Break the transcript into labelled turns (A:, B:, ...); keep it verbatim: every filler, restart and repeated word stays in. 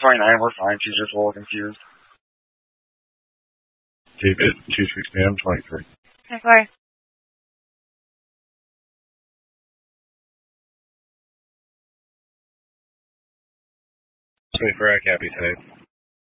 A: twenty-nine, we're fine. She's just a little confused.
B: David, two sixteen, I'm twenty-three.
C: Hi, Corey.
B: twenty-four, I can't be today.